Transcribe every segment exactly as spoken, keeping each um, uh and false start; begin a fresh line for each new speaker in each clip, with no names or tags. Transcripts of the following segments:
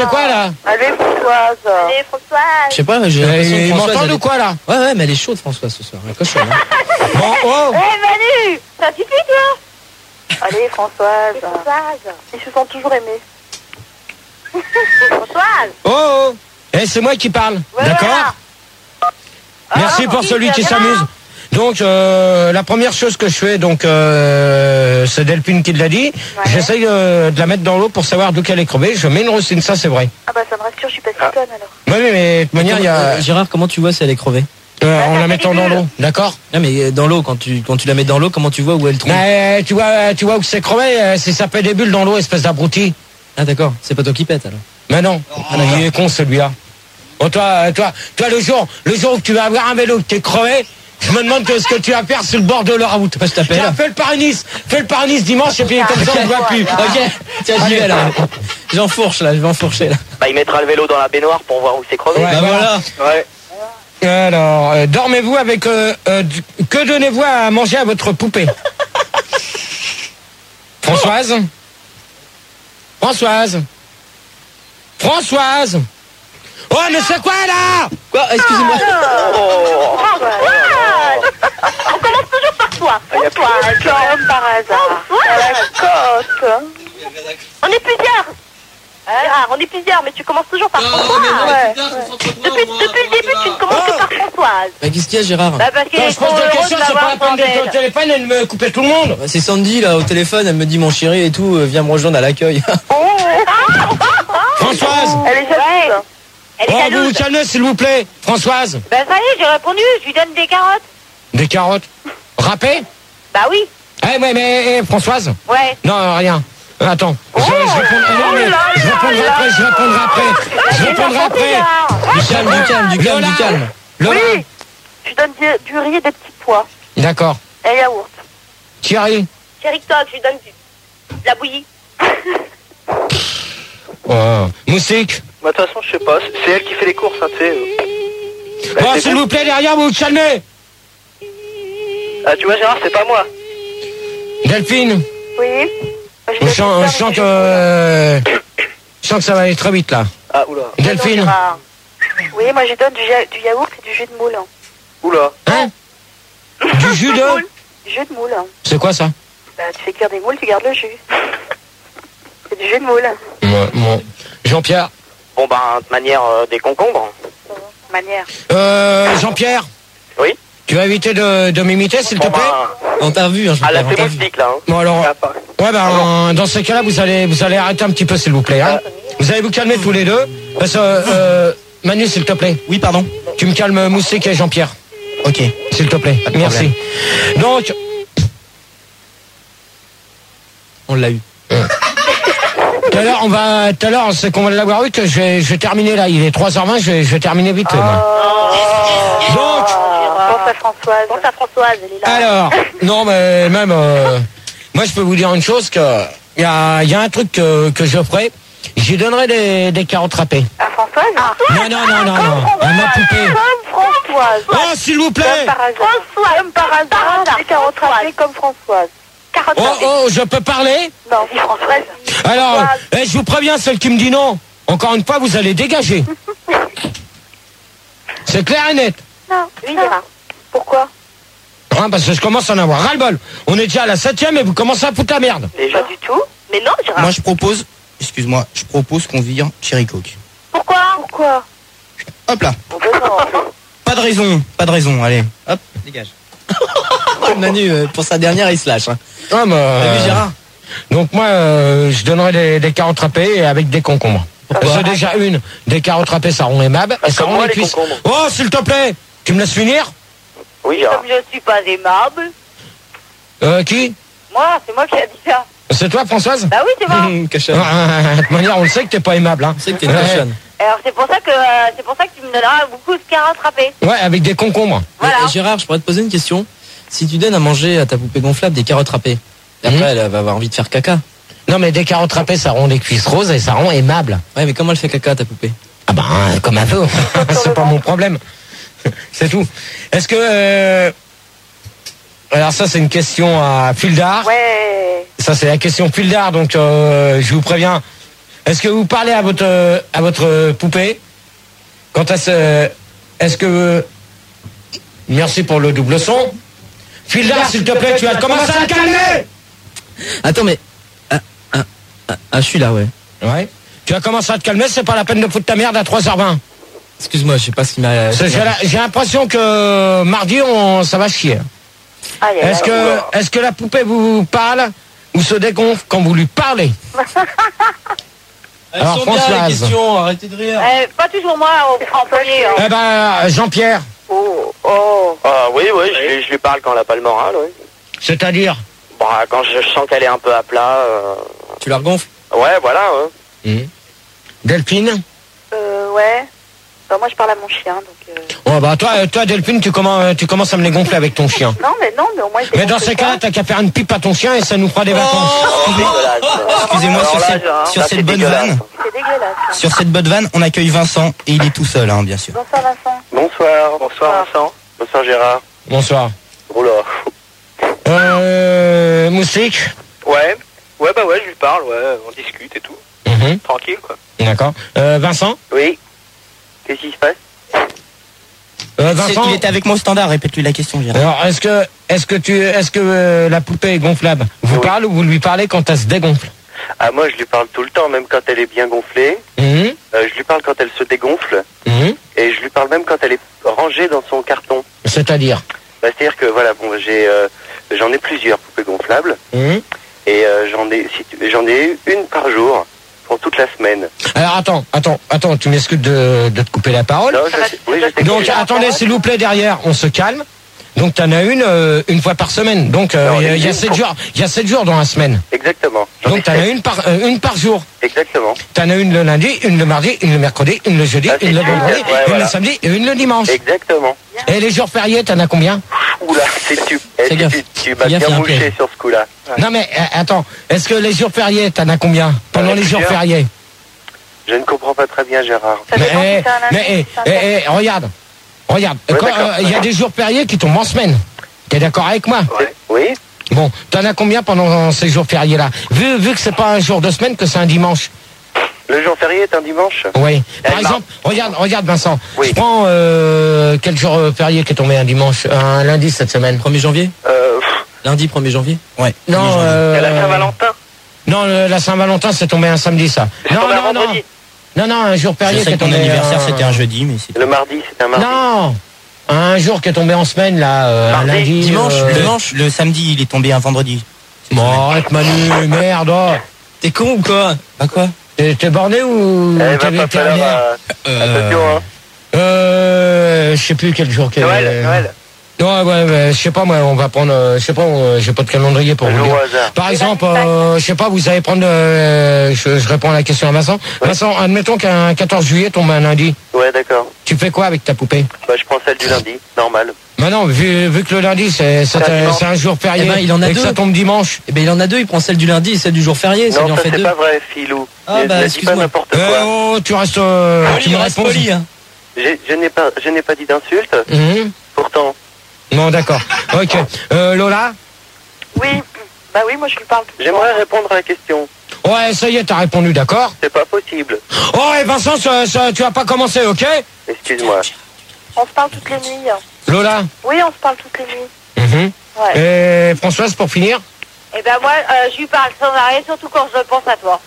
C'est quoi là?
Allez Françoise.
Allez Françoise.
Je sais pas, j'ai l'impression que
Ils
Françoise,
m'entendent
elle
ou
est-
quoi là?
Ouais, ouais, mais elle est chaude, Françoise, ce soir. Elle est cochonne, hein.
Bon, oh!
Eh Manu, ça suffit toi?
Allez Françoise.
Françoise.
Ils se sont toujours aimés.
Françoise.
Oh, oh. Eh, c'est moi qui parle,
Ouais,
d'accord?
voilà.
Merci
Ah,
pour
oui,
celui
ça
qui
va.
s'amuse. Donc, euh, la première chose que je fais, donc, euh, c'est Delphine qui l'a dit.
Ouais.
J'essaye euh, de la mettre dans l'eau pour savoir d'où qu'elle est crevée. Je mets une racine, ça c'est vrai.
Ah bah ça me rassure, je suis pas si conne alors.
Oui, mais, mais de toute manière, il y a,
Euh, Gérard, comment tu vois si elle est crevée?
euh, en la mettant dans l'eau, d'accord?
Non, mais euh, dans l'eau, quand tu, quand tu la mets dans l'eau, comment tu vois où elle trouve?
Mais tu vois, tu vois où c'est crevé, euh, c'est ça fait des bulles dans l'eau, espèce d'abruti.
Ah, d'accord. C'est pas toi qui pète, alors.
Mais non, ah, non, il est con celui-là. Bon, toi, toi, toi, le jour, le jour où tu vas avoir un vélo que t'es crevé, je me demande que ce que tu vas faire sur le bord de la route.
Je t'appelle.
Tiens, fais le Paris-Nice, fais le Paris-Nice dimanche et puis comme ça on ne voit plus.
Ok, tiens, j'y vais, là. J'enfourche, là, je vais enfourcher, là.
Bah, il mettra le vélo dans la baignoire pour voir où c'est crevé.
Ouais,
Bah
voilà.
voilà.
Ouais.
Alors, euh, dormez-vous avec euh, euh, du- que donnez-vous à manger à votre poupée? Françoise? Françoise? Françoise? Oh, mais c'est quoi là?
Quoi? Excusez-moi.
Oh.
Françoise. On commence toujours par toi. Françoise.
Comme par hasard. À la côte.
On est plusieurs. Gérard, on est plusieurs, mais tu commences toujours par Françoise.
Ouais.
Depuis, depuis le début, tu ne commences que par Françoise.
Bah, qu'est-ce qu'il y a, Gérard?
Bah parce qu'elle
Quand
est
je
trop
pose des
heureuse
questions, c'est
d'avoir
pas la
son
peine d'être au
belle.
téléphone et de me couper tout le monde.
Bah, c'est Sandy, là, au téléphone, elle me dit mon chéri et tout, euh, viens me rejoindre à l'accueil.
Françoise?
Elle est jalouse.
Elle est
Oh, vous vous
jalouse.
calmez s'il vous plaît. Françoise?
Bah ça y est, j'ai répondu, je lui donne des carottes.
Des carottes. Râpées?
Bah oui,
Eh, ouais, mais eh, Françoise?
ouais.
Non, rien. Attends. Je, je réponds, non, mais je répondrai après, je répondrai après. Je répondrai après.
Du calme, du calme, du calme, du calme.
Lola.
Oui. Tu donnes du, du riz et des petits pois.
D'accord.
Et yaourt.
Thierry.
Chéri Toc, je lui donne du, de la bouillie.
Oh. Moussique.
Bah, de toute façon, je sais pas. C'est elle qui fait les courses, hein, tu sais. Bah,
Bon,
c'est
s'il
bon.
vous plaît, derrière, vous vous calmez.
Ah, tu vois, Gérard, c'est pas moi.
Delphine.
Oui. Moi,
Je
donne
sens,
du
je sens
beurre,
que, euh, je sens que ça va aller très vite, là.
Ah, oula.
Delphine.
Oui, moi je donne du, ya- du yaourt et du jus de moule.
Oula.
Hein? Du jus de?
Du jus de moule.
C'est quoi ça?
Bah, tu fais cuire des moules, tu gardes le jus. C'est du jus de moule.
Ouais, bon. Jean-Pierre.
Bon, bah, de manière euh, des concombres.
Manière.
Euh, Jean-Pierre.
Oui.
Tu vas éviter de, de m'imiter, s'il te
Bon,
plaît?
bah,
On t'a revu, hein, je
à la
on t'a vu.
moustique, là. Hein.
Bon, alors.
Ah, pas.
Ouais, ben, en- dans ces cas-là, vous allez, vous allez arrêter un petit peu, s'il vous plaît. Hein. Vous allez vous calmer tous les deux. Parce que, euh, Manu, s'il te plaît.
Oui, pardon.
Tu me calmes Moussique et Jean-Pierre.
Ok.
S'il te plaît.
de
Merci. Donc,
On l'a eu.
tout à l'heure, on va, tout à l'heure, c'est qu'on va l'avoir eu que je vais, je vais terminer là. Il est trois heures vingt, je vais, je vais terminer vite. moi. Donc,
Pense à Françoise.
Pense à Françoise, elle est là.
alors, non, mais même, euh, moi, je peux vous dire une chose que, il y a, il y a un truc que, que je ferai. J'y donnerai des, des carottes râpées.
À Françoise
Non, non, non, non, non. À ma poupée.
Comme Françoise.
Oh, s'il vous plaît.
Comme par hasard.
Françoise.
Comme par hasard. Des carottes râpées comme Françoise.
Carotte
Oh,
râpée.
oh, je peux parler?
Non, dis Françoise.
Alors, eh, je vous préviens, celle qui me dit non, encore une fois, vous allez dégager. C'est clair et net.
Non.
Oui, Gérard.
Pourquoi?
Hein, parce que je commence à en avoir ras-le-bol. On est déjà à la septième et vous commencez à foutre la merde.
Déjà.
Pas du tout.
Mais non, Gérard.
Moi, je propose, excuse-moi, je propose qu'on vire Cherry Coke.
Pourquoi?
Pourquoi?
Hop là.
On peut non.
Pas de raison, pas de raison, allez. Hop, dégage.
Manu, euh, pour sa dernière, il se lâche. Hein.
Ah, mais,
T'as vu,
euh,
Gérard?
donc moi, euh, je donnerai des, des carottes râpées et avec des concombres.
Pourquoi?
C'est déjà une. Des carottes râpées, ça rend aimable. Et ça
comme
rend
moi,
les
les
cuisses.
concombres.
Oh, s'il te plaît, tu me laisses finir?
Oui, Gérard.
Comme je suis pas aimable.
Euh, qui?
Moi, c'est moi qui a dit ça.
C'est toi, Françoise?
Bah oui, c'est moi.
Hum, cochonne.
Ah, de toute manière, on le sait que t'es pas aimable. Hein.
C'est que t'es une
Ouais.
cochonne.
Alors c'est pour ça que euh, c'est pour ça que tu me donneras beaucoup de carottes râpées.
Ouais, avec des concombres.
Voilà.
Euh, Gérard, je pourrais te poser une question. Si tu donnes à manger à ta poupée gonflable des carottes râpées, et après,
Mhm.
elle va avoir envie de faire caca.
Non, mais des carottes râpées, ça rend les cuisses roses et ça rend aimable.
Ouais, mais comment elle fait caca, ta poupée?
Ah ben, euh, comme un peu. C'est pas mon problème. C'est tout. Est-ce que... euh, Alors ça, c'est une question à fil d'art.
Ouais.
Ça, c'est la question fil d'art. Donc, euh, je vous préviens, est-ce que vous parlez à votre euh, à votre poupée quand elle se, est-ce que merci pour le double son. Fildar, s'il te plaît, tu vas commencer à te calmer.
Attends, mais... Ah, ah, ah, ah, je suis là, ouais.
Ouais. Tu vas commencer à te calmer, c'est pas la peine de foutre ta merde à trois heures vingt.
Excuse-moi, je sais pas ce qui m'a...
C'est- J'ai la- j'ai l'impression que mardi, on, ça va chier.
Aïe, aïe,
Est-ce
aïe.
que, est-ce que la poupée vous parle ou se dégonfle quand vous lui parlez?
Elles
Alors,
sont bien,
Françoise.
les questions, arrêtez de rire.
Euh, pas toujours moi au- en premier. hein.
Eh ben, Jean-Pierre,
Oh, oh.
Ah oui, oui, je, lui- je lui parle quand elle n'a pas le moral, oui.
c'est-à-dire
Bah, quand je sens qu'elle est un peu à plat, euh...
Tu la regonfles?
ouais, voilà, ouais.
Mmh. Delphine?
Euh, ouais. Bah, moi, je parle à mon chien, donc... Euh...
Oh bah toi, euh, toi Delphine, tu commences, tu commences à me les gonfler avec ton chien.
Non, mais non, mais au moins... il
Mais dans
dégonfle
ces
pas.
cas-là, t'as qu'à faire une pipe à ton chien et ça nous fera des vacances.
Oh, dégueulasse.
Excusez-moi,
Alors
sur
là,
cette-
Gérard,
sur
ça,
cette
c'est
bonne
dégueulasse.
vanne.
C'est dégueulasse. hein.
Sur cette bonne vanne, on accueille Vincent et il est tout seul, hein, bien sûr.
Bonsoir, Vincent.
Bonsoir, bonsoir Vincent. Bonsoir Gérard.
Bonsoir.
Oh là.
Euh, Moustique?
Ouais, ouais, bah ouais, je lui parle, ouais, on discute et tout.
Mhm.
Tranquille, quoi.
D'accord. Euh, Vincent?
Oui. Qu'est-ce qui se passe?
Euh,
C'est-
Vincent?
Il était avec moi au standard, répète-lui la question, Gérard.
Alors, est-ce que, est-ce que tu, est-ce que euh, la poupée est gonflable vous
Oui.
parle ou vous lui parlez quand elle se dégonfle?
Ah, moi, je lui parle tout le temps, même quand elle est bien gonflée.
Mhm.
Euh, je lui parle quand elle se dégonfle.
Mhm.
Et je lui parle même quand elle est rangée dans son carton.
C'est-à-dire?
Bah, c'est-à-dire que, voilà, bon, j'ai, euh, j'en ai plusieurs poupées gonflables.
Mhm.
Et euh, j'en ai, si tu- j'en ai une par jour pour toute la semaine.
Alors, attends, attends, attends, tu m'excuses de, de te couper la parole.
Non, je sais- oui, je sais
Donc,
que-
attendez, s'il vous plaît, derrière, on se calme. Donc, t'en as une, euh, une fois par semaine. Donc, euh,
Non,
il y a- il y a
une
sept
pour-
jours, il y a sept jours dans la semaine.
Exactement. J'en ai
Donc, t'en as
sept.
une par, euh, une par jour.
Exactement.
T'en as une le lundi, une le mardi, une le mercredi, une le jeudi,
Ah, c'est
une le
ça.
vendredi,
Ouais,
une
voilà.
le samedi et une le dimanche.
Exactement.
Et les jours fériés, t'en as combien?
Oula, c'est tu, eh,
Fais
tu,
gaffe.
tu, tu
Fais
m'as
gaffe,
bien
il y a un
mouché
piège.
sur ce coup-là.
Non mais euh, attends, est-ce que les jours fériés, t'en as combien pendant
J'en ai
les jours
plusieurs.
fériés?
Je ne comprends pas très bien, Gérard.
Ça
Mais,
dépend si
eh,
c'est un
mais
lundi,
eh,
si c'est un
eh,
samedi.
eh, regarde, regarde,
Ouais,
quand,
d'accord.
euh, il y a des jours fériés qui tombent en semaine. T'es d'accord avec moi?
Ouais. Oui.
Bon, t'en as combien pendant ces jours fériés-là? Vu, vu que c'est pas un jour de semaine, que c'est un dimanche.
Le jour férié est un dimanche.
Oui. Par
Eh,
exemple, regarde, regarde Vincent.
Oui.
Je prends euh, quel jour euh, férié qui est tombé un dimanche, un lundi cette semaine?
premier janvier?
Euh, pff,
Lundi premier janvier?
Ouais.
Non,
Premier janvier.
euh,
il y a la Saint-Valentin.
non, le- la Saint-Valentin c'est tombé un samedi ça.
C'est
Non,
tombé un
non, non,
vendredi.
non, non, un jour
Je
férié qui
sais
est
que ton
tombé.
anniversaire
un-
c'était un jeudi, mais c'est...
Le mardi, c'est un mardi.
Non, un jour qui est tombé en semaine là, euh, un
Mardi,
lundi.
dimanche,
euh,
le-
Dimanche, le samedi, il est tombé un vendredi.
Bon, arrête Manu, merde. oh.
T'es con ou quoi?
Pas quoi?
T'es t'es borné ou
Eh,
t'es
va pas falloir...
vétérinaire?
Euh... Attention, hein.
Euh, je sais plus quel jour qu'est.
Noël, Noël.
Ouais, ouais, ouais, je sais pas moi, on va prendre, euh, je sais pas, euh, j'ai pas de calendrier pour
Un
vous
jour
dire.
au hasard.
Par exemple, euh, je sais pas, vous allez prendre, euh, je, je réponds à la question à Vincent.
Ouais.
Vincent, admettons qu'un quatorze juillet tombe un lundi.
Ouais, d'accord.
Tu fais quoi avec ta poupée?
Bah, je prends celle du lundi, normal.
Maintenant, vu, vu que le lundi c'est c'est
C'est un
un,
dimanche.
c'est un jour férié
Eh ben, il en a
et que
deux.
ça tombe dimanche.
Eh ben il en a deux, il prend celle du lundi et celle du jour férié, ça lui
Non,
en
ça
fait
c'est
deux.
pas vrai, Filou.
Ah,
Ne-
bah,
ne dis pas
excuse-moi.
n'importe
Euh,
quoi.
oh, tu restes, euh, tu
Poli,
me
reste
réponds.
poli, hein.
J'ai- Je n'ai pas, je n'ai pas dit d'insulte.
Mhm.
Pourtant,
Non, d'accord. Ok. Euh, Lola?
Oui, bah oui, moi je lui parle tout le temps.
j'aimerais répondre à la question.
Ouais, ça y est, t'as répondu, d'accord.
C'est pas possible.
Oh, et Vincent, ça, ça, tu vas pas commencer, ok?
Excuse-moi.
On se parle toutes les nuits. hein.
Lola?
Oui, on se parle toutes les nuits.
Mhm.
Ouais.
Et Françoise, pour finir?
Eh ben moi, euh, je lui parle sans arrêt, surtout quand je pense à toi.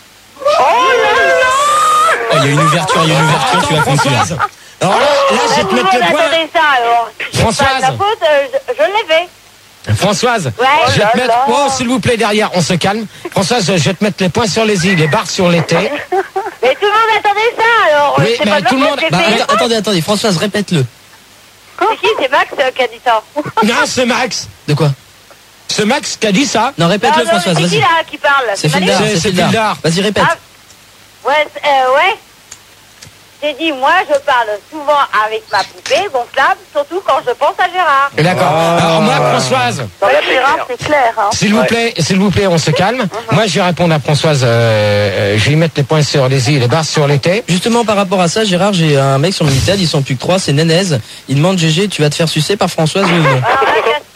Oh, il y a une ouverture, il y a une ouverture, tu vas conclure.
Françoise. Alors là, là, je vais
Tout
te
le
mettre
monde
le point.
attendait ça, alors.
Françoise.
C'est pas de ma faute, euh, je, je l'ai fait.
Françoise,
Ouais.
je vais te
là
mettre.
là.
Oh, s'il vous plaît, derrière, on se calme. Françoise, je vais te mettre les points sur les i, les barres sur les t.
Mais tout le monde attendait ça, alors.
Oui,
c'est
mais
pas de ma
tout le
faute,
monde-
j'ai
Bah,
fait.
att- attendez, attendez, Françoise, répète-le.
C'est qui? C'est Max euh, qui a dit ça.
Non, c'est Max.
De quoi?
C'est Max qui a dit ça.
Non, répète-le,
Ah, non, mais
Françoise,
c'est qui
vas-y.
là qui parle?
C'est
Manu
Fildar,
C'est-
c'est
c'est
Fildar.
Fildar.
Vas-y, répète.
Ah, ouais, c'est- euh, ouais. J'ai dit, moi, je parle souvent avec ma poupée gonflable, surtout quand je pense à Gérard.
D'accord. Alors moi, Françoise,
Dans
Là,
le
c'est
Gérard,
clair.
c'est clair. Hein.
s'il vous
Ouais.
plaît, s'il vous plaît, on se calme. Moi, je vais répondre à Françoise. Euh, euh, je vais y mettre les points sur les i, les barres sur les t.
Justement, par rapport à ça, Gérard, j'ai un mec sur le Minitel, ils sont plus que trois, c'est Nénez. Il demande G G, tu vas te faire sucer par Françoise ou non?
Alors là,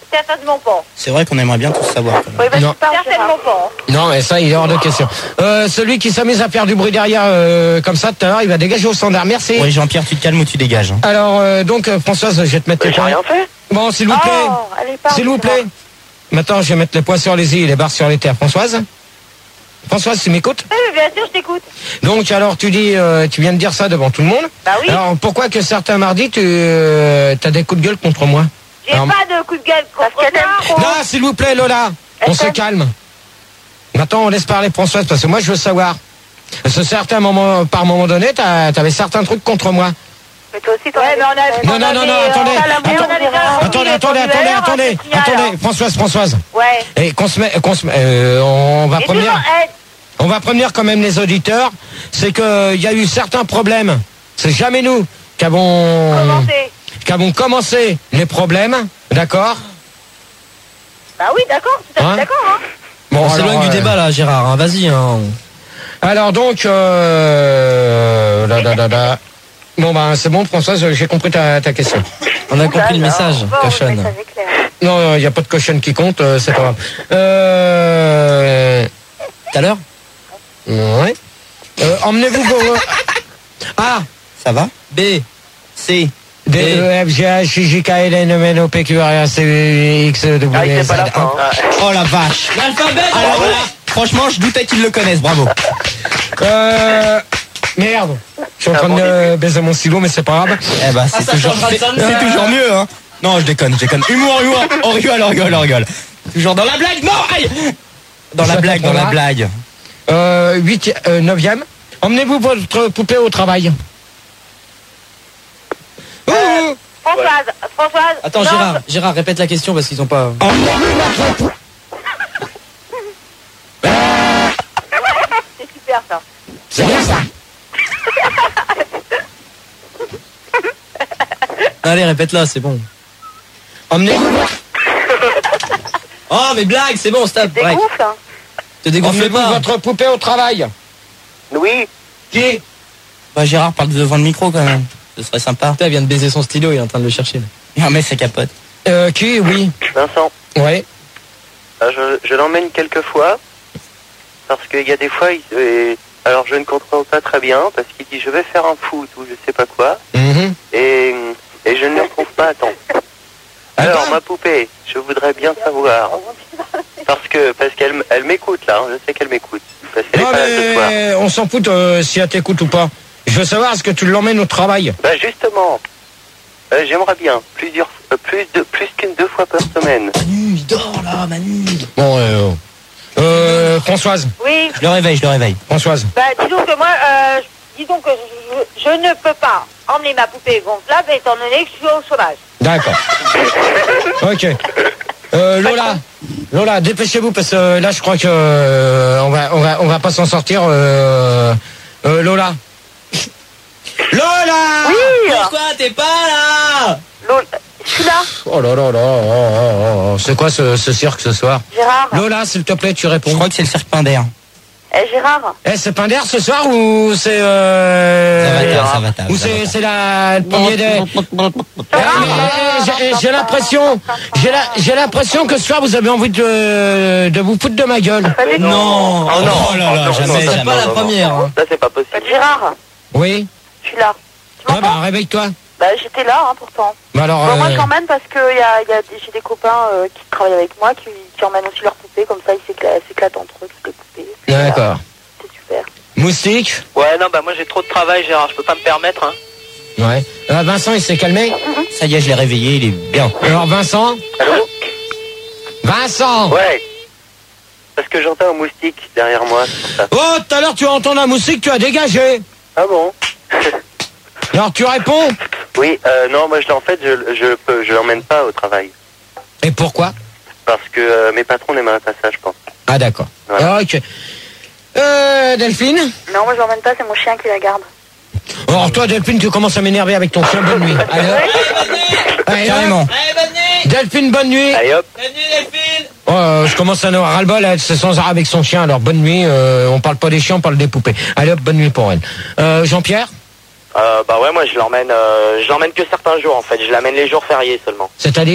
Certainement pas.
C'est vrai qu'on aimerait bien tous savoir. quand même.
Oui, bah,
Non.
tu parles,
Certainement
Gérard.
pas.
Non, et ça, il est hors de question. Euh, celui qui s'amuse à faire du bruit derrière euh, comme ça tout à l'heure, il va dégager au standard. Merci.
Oui, Jean-Pierre, tu te calmes ou tu dégages. hein.
Alors, euh, donc, euh, Françoise, je vais te mettre
Mais
les
j'ai
points.
rien fait.
Bon, s'il vous plaît.
Oh, allez, parle,
S'il vous
Gérard.
plaît. Maintenant, je vais mettre les points sur les i et les barres sur les terres. Françoise Françoise, tu m'écoutes?
Oui, oui, bien sûr, je t'écoute.
Donc, alors, tu dis, euh, tu viens de dire ça devant tout le monde.
Bah oui.
Alors, pourquoi que certains mardis, tu euh, as des coups de gueule contre moi?
J'ai
alors-
pas de coup de gueule
Parce
contre
qu'elle aime
toi.
trop.
Non, s'il vous plaît, Lola, on
Est-ce
se
que-
calme. Maintenant, on laisse parler Françoise, parce que moi, je veux savoir. Parce que certains moments, par moment donné, t'as- t'avais certains trucs contre moi.
Mais toi aussi, t'en
Ouais,
as
mais on a...
Non,
on
non, non,
avait,
non,
euh,
attendez,
on a la-
attends-
on a déjà
Attendez,
compris
attendez,
les
attendez,
formulaires,
attendez,
on a
attendez,
signé,
Françoise, Françoise.
alors. Ouais.
Et qu'on se met, qu'on se met, euh, on va
Et
prévenir,
toujours, eh,
on va prévenir quand même les auditeurs, c'est que il y a eu certains problèmes. C'est jamais nous qui avons,
commencez.
qui avons commencé les problèmes, d'accord?
Bah oui, d'accord, tout à
Hein
fait d'accord. Hein.
Bon,
On s'éloigne
alors,
du
euh,
débat là, Gérard. hein. Vas-y. Hein.
Alors donc, euh, là, là, là, là. Bon ben c'est bon Françoise, j'ai compris ta, ta question.
On a compris le message,
Bon, le
cochonne.
message est clair.
Non, il n'y a pas de cochonne qui compte, euh, c'est pas grave. Euh...
Tout à l'heure
Ouais. Euh, emmenez-vous vos... Ah
Ça va
B.
C.
D, E, F, G, H, I, J, K, L, M, N, O, P, Q, R, S, T, U, X, W,
Ah, il
Z,
sait pas la fin. hein.
Oh la vache.
L'alphabet.
Alors là, franchement, je doutais qu'ils le connaissent, bravo.
Euh... Merde. Je suis en train de euh, baiser mon stylo, mais c'est pas grave.
Eh ben, c'est
ça
toujours,
changera de
c'est,
sonne.
c'est toujours mieux, hein. Non, je déconne, je déconne. Humour, humour, on rigole, on rigole, on rigole. Toujours dans la blague, non, aïe. Dans la
Ça
blague, dans la
comprendra.
blague.
Euh, huit, euh, neuvième. Emmenez-vous votre poupée au travail. Ouh, ouh.
Françoise, Françoise.
Attends,
non,
Gérard. Gérard, répète la question parce qu'ils ont pas.
C'est super ça.
C'est bien ça.
Allez, répète-la, c'est bon.
Emmenez-vous votre...
Oh, mais blague, c'est bon, stop.
Des
Break.
gonfles, hein.
Te dégonfle
Emmenez-vous
pas.
votre poupée au travail.
Oui.
Qui?
Bah, Gérard parle devant le micro quand même. Ce serait sympa.
Putain, il vient de baiser son stylo, il est en train de le chercher. là.
Non, mais c'est capote.
Euh, qui? Oui.
Vincent,
Ouais.
euh, je, je l'emmène quelques fois parce qu'il y a des fois, il, euh, alors je ne comprends pas très bien parce qu'il dit je vais faire un foot ou je sais pas quoi
Mhm.
et, et je ne le trouve pas à temps. Alors
Attends.
ma poupée, je voudrais bien savoir parce que parce qu'elle elle m'écoute là, hein, je sais qu'elle m'écoute parce qu'elle est
Non
pas là ce soir.
mais on s'en fout euh, si elle t'écoute ou pas. Je veux savoir, est-ce que tu l'emmènes au travail?
Bah justement, euh, j'aimerais bien plusieurs euh, plus de plus qu'une deux fois par semaine.
Manu, il dort là, Manu.
Bon, euh, euh, Françoise,
Oui,
Je le réveille, je le réveille.
Françoise.
bah disons que moi, euh, disons que je, je ne peux pas emmener ma poupée gonflable étant donné que je suis au chômage.
D'accord. Ok. Euh, Lola, Lola, dépêchez-vous parce que là, je crois que euh, on va, on va, on va pas s'en sortir. Euh, euh, Lola. Lola.
Pourquoi t'es pas là?
Lol, je suis là,
Oh là là là. oh, oh, oh. C'est quoi ce, ce cirque ce soir?
Gérard.
Lola, s'il te plaît, tu
Je
réponds.
crois que c'est le cirque Pinder.
Eh, Gérard.
Eh, c'est Pinder ce soir ou c'est euh...
Ça va, ta, ça va, ta,
ou
ça
c'est
va, ta.
c'est la le premier des. Eh, mais, eh, j'ai- J'ai l'impression, j'ai la, j'ai l'impression que ce soir vous avez envie de de vous foutre de ma gueule.
Pas du tout.
Non,
Oh non,
oh là
oh
là,
non,
jamais,
non,
C'est
jamais.
pas la
non, non.
première. Hein.
Ça c'est pas
Bah,
possible.
Gérard,
Oui.
je suis là. Tu
Ah
m'entends?
bah réveille-toi.
Bah, j'étais là, hein, pourtant.
Bah alors.
Bon, moi,
euh,
je l'emmène parce que y a, y a des- j'ai des copains euh, qui travaillent avec moi qui, qui emmènent aussi leurs poupées, comme ça ils s'éclatent, s'éclatent entre eux, toutes les poupées. Puis voilà,
D'accord.
c'est super.
Moustique.
Ouais, non, bah moi j'ai trop de travail, Gérard, je peux pas me permettre. Hein.
Ouais. Euh, Vincent, il s'est calmé.
Ça y est, je l'ai réveillé, il est bien.
Alors Vincent.
Allô?
Vincent.
Ouais. Parce que j'entends un moustique derrière moi, c'est pour ça.
Oh, tout à l'heure tu as entendu la musique, tu as dégagé.
Ah bon?
Alors tu réponds.
Oui, euh, non, moi je l'en fait, je je peux, je l'emmène pas au travail
Et pourquoi?
parce que euh, mes patrons n'aimeraient pas ça, je pense.
Ah d'accord.
Voilà.
Ok. Euh, Delphine.
Non, moi, je l'emmène pas, c'est mon chien qui la garde.
Alors toi Delphine, tu commences à m'énerver avec ton chien. Bonne nuit. Allez, hop. Allez, hop.
Carrément.
Allez, bonne nuit.
Delphine, bonne nuit.
Allez hop.
Bonne nuit, Delphine.
Oh, euh, je commence à en avoir ras-le-bol, elle, c'est sans arrêt avec son chien. Alors bonne nuit. Euh, on parle pas des chiens, on parle des poupées. Allez hop, bonne nuit pour elle. Euh, Jean-Pierre.
Euh, bah ouais, moi je l'emmène, euh, je l'emmène que certains jours en fait, je l'amène les jours fériés seulement.
C'est-à-dire?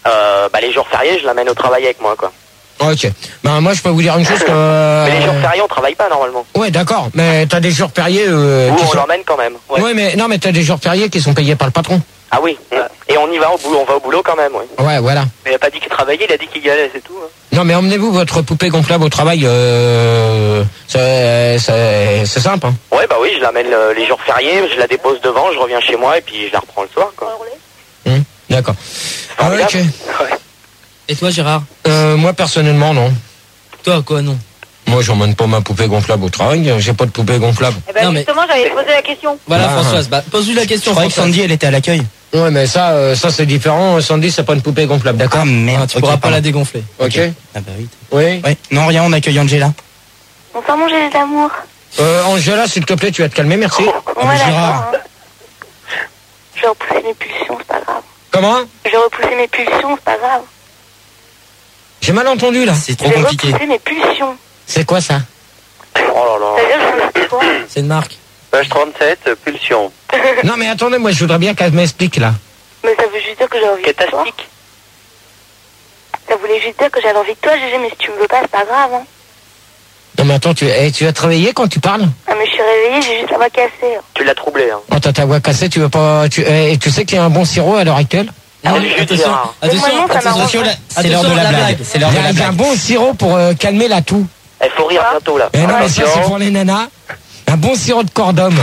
Euh, bah, les jours fériés, je l'amène au travail avec moi, quoi.
Ok. Ben moi je peux vous dire une chose que. Euh...
Mais les jours fériés, on travaille pas normalement.
Ouais, d'accord. Mais t'as des jours fériés. Euh,
Ou
qui
on
sont...
l'emmène quand même. Ouais.
ouais, mais non, mais t'as des jours fériés qui sont payés par le patron.
Ah oui. Et on y va au boulot, on va au boulot quand même, oui.
Ouais, voilà.
Mais il a pas dit qu'il travaillait, il a dit qu'il y allait, c'est tout. Hein.
Non, mais emmenez-vous votre poupée gonflable au travail. Euh... C'est, c'est, c'est simple. Hein.
Ouais, bah oui, je l'amène euh, les jours fériés, je la dépose devant, je reviens chez moi et puis je la reprends le soir, quoi.
Hum, d'accord. Ah, ok.
Ouais.
Et toi, Gérard?
Euh, moi personnellement, non.
Toi, quoi, non?
Moi, j'emmène pas ma poupée gonflable au travail. J'ai pas de poupée gonflable.
Eh ben
Non, mais-
justement, j'avais posé la question.
Voilà,
Ah.
Françoise. Bah, pose-lui la
Je
question,
croyais que
Françoise.
Sandy, elle était à l'accueil.
Ouais, mais ça, euh, ça c'est différent. Sandy, c'est pas une poupée gonflable, d'accord?
Ah merde,
Ah, tu
ok,
pourras pas
pardon.
la dégonfler.
Ok.
Ah bah oui.
Oui.
Ouais. Non, rien, on accueille Angela.
Bonsoir, mon génie d'amour.
Euh, Angela, s'il te plaît, tu vas te calmer, merci.
Ouais,
mais
d'accord.
Gérard.
hein. Je vais repousser mes pulsions, c'est pas grave.
Comment?
Je vais repousser mes pulsions, c'est pas grave.
J'ai mal entendu là.
C'est
Je
trop
vais
compliqué.
repousser mes pulsions.
C'est quoi ça?
Oh là là.
C'est-à-dire, je veux toi.
C'est une marque.
Page trente-sept, euh, pulsion.
Non mais attendez, moi je voudrais bien qu'elle m'explique là.
Mais ça veut juste dire que j'ai envie de toi.
Catastique.
Ça voulait juste dire que j'avais envie de toi, Gégé, mais si tu me veux pas, c'est pas grave. Hein.
Non mais attends, tu, eh, tu vas te réveiller quand tu parles?
Ah, mais je suis réveillée, j'ai juste la voix cassée.
Tu l'as troublé, hein.
Quand t'as ta voix cassée, tu veux pas... Tu, eh, tu sais qu'il y a un bon sirop à l'heure actuelle?
Ah,
Non,
oui,
attention,
Gérard.
attention,
Mais moi, non, ça
attention,
m'arrange.
attention,
C'est l'heure de
attention,
la blague. C'est l'heure
Il
de
y, a,
la
il y a un
blague.
bon sirop pour euh, calmer la toux.
Il faut rire bientôt, là.
Eh non mais ça
Attention.
c'est pour les nanas. Un bon sirop de corps d'homme.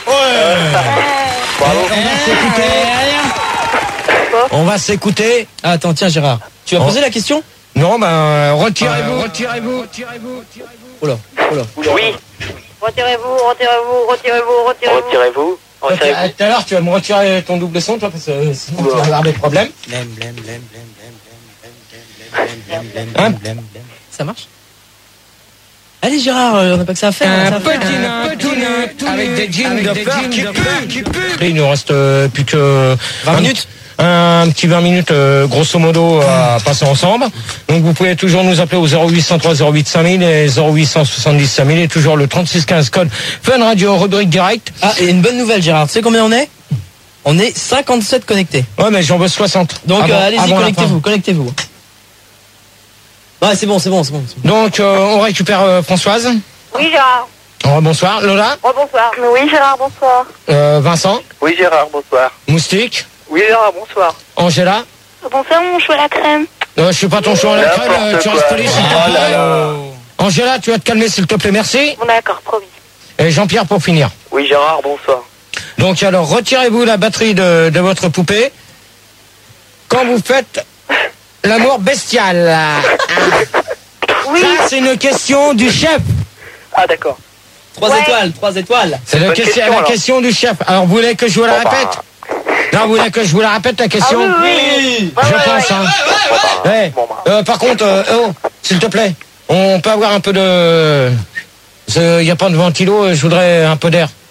Bravo.
On va s'écouter. On va s'écouter.
Ah, attends, tiens, Gérard. Tu vas
Oh.
poser la question?
Non, ben euh, retirez-vous, retirez-vous, retirez-vous.
Oh là, oh là.
Oui.
Retirez-vous, retirez-vous, retirez-vous, retirez-vous.
Retirez-vous.
Toi, tu-
Retirez-vous.
Tout à l'heure, tu vas me retirer ton double son, toi, parce que euh, sinon tu vas avoir des problèmes.
Blême, blême, blême, blême, blême, blême, blême, blême,
Hein
blême, blême, blême.
Ça marche? Allez, Gérard, euh, on n'a pas que ça à faire. on a
Un
ça à faire.
petit nain tout nu avec des jeans de peur qui puent, qui puent. Il nous reste euh, plus que
vingt minutes.
Un petit vingt minutes euh, grosso modo à passer ensemble. Donc vous pouvez toujours nous appeler au zéro huit cent trois zéro huit cinq mille et zéro huit cent soixante-dix cinq mille et toujours le trente-six quinze code Fun Radio rubrique direct.
Ah, et une bonne nouvelle, Gérard. Tu sais combien on est? On est cinquante-sept connectés.
Ouais mais j'en veux soixante.
Donc,
Avant-
euh, allez-y,
avant la
connectez-vous, connectez-vous. Ouais, c'est bon, c'est bon, c'est bon. c'est bon.
fin. Donc euh, on récupère euh, Françoise.
Oui, Gérard.
Oh, bonsoir. Lola.
Oh, bonsoir.
Mais oui, Gérard, bonsoir.
Euh, Vincent.
Oui, Gérard, bonsoir.
Moustique.
Oui, Gérard, bonsoir.
Angela.
Bonsoir, mon chou à la crème.
Euh, je suis pas ton chou à la crème, euh,
N'importe
tu
quoi.
restes poli s'il te
Oh là
plaît.
là.
Angela, tu vas te calmer s'il te plaît, merci.
Bon, d'accord, promis.
Et Jean-Pierre pour finir.
Oui, Gérard, bonsoir.
Donc alors, retirez-vous la batterie de, de votre poupée quand vous faites l'amour bestial.
Oui,
Ça, c'est une question du chef.
Ah, d'accord.
Trois
Ouais.
étoiles, trois étoles.
C'est la,
bonne
question,
question,
la
alors.
question du chef. Alors, vous voulez que je vous la
Bon, bah,
répète? Non, vous voulez que je vous la répète, la question?
Ah oui,
Je pense, hein. Ouais.
Bon, bah.
Euh, par contre, euh, oh, s'il te plaît, on peut avoir un peu de... Il n'y a pas de ventilo, euh, je voudrais un peu d'air.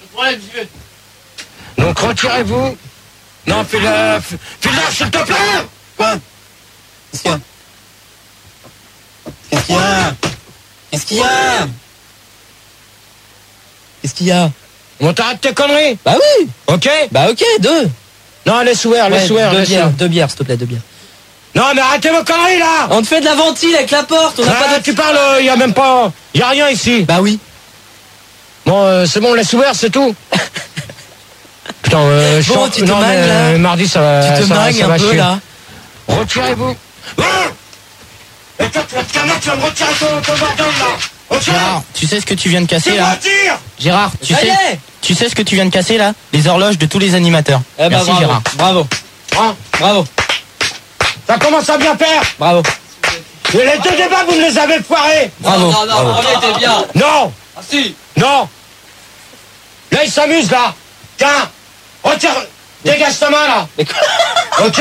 Donc, retirez-vous. Non, fais-le... Fais-le, s'il te plaît.
Quoi? Qu'est-ce qu'il y a? Qu'est-ce qu'il y a? Qu'est-ce qu'il y a?
Qu'est-ce qu'il y a?
Bon, t'arrêtes tes conneries.
Bah oui.
Ok?
Bah ok, deux.
Non, laisse ouvert, laisse
Ouais,
ouvert,
deux
laisse
bières,
ouvert.
deux bières, s'il te plaît, deux bières.
Non, mais arrêtez vos conneries, là.
On te fait de la ventile avec la porte, on n'a pas
Ah,
de...
tu parles, il n'y a même pas... Il n'y a rien ici.
Bah oui.
Bon, euh, c'est bon, laisse ouvert, c'est tout. Putain, euh, je
Bon,
sens-
tu te
non, mais,
magues, là.
euh, mardi, ça va...
Tu te
ça, va-
magues
ça
un
va
peu,
chier.
là.
Retirez-vous. Ah et toi, tu vas te calmer, tu vas me retirer ton, ton bordel, là. Ok.
Gérard, tu sais ce que tu viens de
Tu
casser
me
là?
retires.
Gérard, tu
Ça y
sais,
est.
tu sais ce que tu viens de casser là? Les horloges de tous les animateurs.
Eh bah,
Merci
bravo.
Gérard.
Bravo,
Hein,
bravo,
ça commence à bien faire.
bravo.
Et les deux débats, vous me les avez foirés.
Bravo. Non, non, le premier était bien.
Non.
Ah si.
Non. Là, il s'amuse, là. Tiens, retire... Dégage ta main, là.
Mais quoi?
Ok.